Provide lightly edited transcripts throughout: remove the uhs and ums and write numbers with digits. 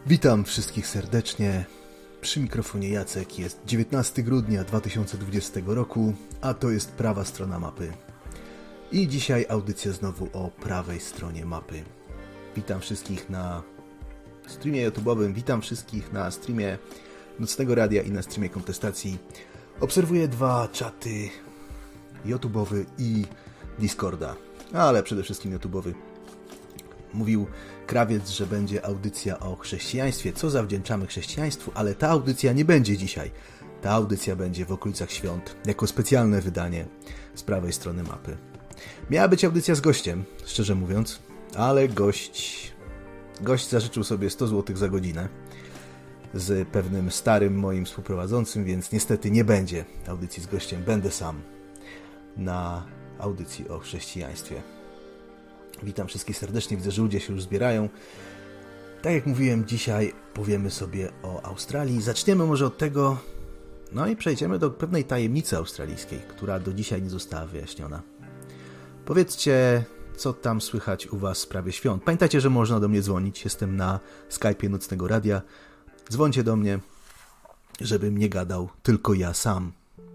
Witam wszystkich serdecznie. Przy mikrofonie Jacek. Jest 19 grudnia 2020 roku, a to jest prawa strona mapy. I dzisiaj audycja znowu o prawej stronie mapy. Witam wszystkich na streamie YouTube'owym, witam wszystkich na streamie Nocnego Radia i na streamie Kontestacji. Obserwuję dwa czaty, YouTube'owy i Discorda, ale przede wszystkim YouTube'owy. Mówił Krawiec, że będzie audycja o chrześcijaństwie, co zawdzięczamy chrześcijaństwu, ale ta audycja nie będzie dzisiaj. Ta audycja będzie w okolicach świąt, jako specjalne wydanie z prawej strony mapy. Miała być audycja z gościem, szczerze mówiąc, ale gość zażyczył sobie 100 zł za godzinę z pewnym starym moim współprowadzącym, więc niestety nie będzie audycji z gościem, będę sam na audycji o chrześcijaństwie. Witam wszystkich serdecznie, widzę, że ludzie się już zbierają. Tak jak mówiłem, dzisiaj powiemy sobie o Australii. Zaczniemy może od tego, no i przejdziemy do pewnej tajemnicy australijskiej, która do dzisiaj nie została wyjaśniona. Powiedzcie, co tam słychać u Was w sprawie świąt. Pamiętajcie, że można do mnie dzwonić, jestem na Skype'ie Nocnego Radia. Dzwońcie do mnie, żebym nie gadał tylko ja sam.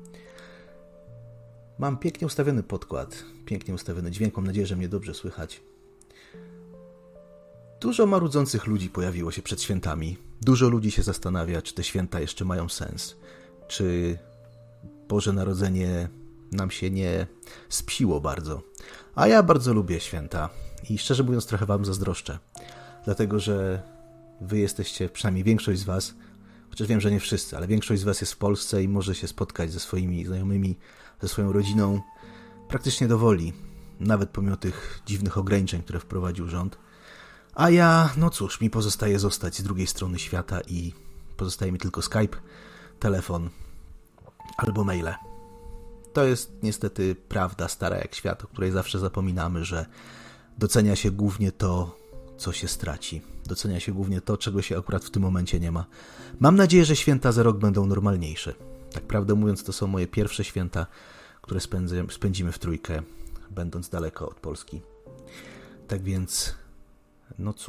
Mam pięknie ustawiony podkład, pięknie ustawiony dźwięk, mam nadzieję, że mnie dobrze słychać. Dużo marudzących ludzi pojawiło się przed świętami. Dużo ludzi się zastanawia, czy te święta jeszcze mają sens. Czy Boże Narodzenie nam się nie spsiło bardzo. A ja bardzo lubię święta i szczerze mówiąc trochę Wam zazdroszczę. Dlatego, że Wy jesteście, przynajmniej większość z Was, chociaż wiem, że nie wszyscy, ale większość z Was jest w Polsce i może się spotkać ze swoimi znajomymi, ze swoją rodziną praktycznie do woli, nawet pomimo tych dziwnych ograniczeń, które wprowadził rząd. A ja, no cóż, mi pozostaje zostać z drugiej strony świata i pozostaje mi tylko Skype, telefon albo maile. To jest niestety prawda stara jak świat, o której zawsze zapominamy, że docenia się głównie to, co się straci. Docenia się głównie to, czego się akurat w tym momencie nie ma. Mam nadzieję, że święta za rok będą normalniejsze. Tak prawdę mówiąc, to są moje pierwsze święta, które spędzimy w trójkę, będąc daleko od Polski. Tak więc, no cóż.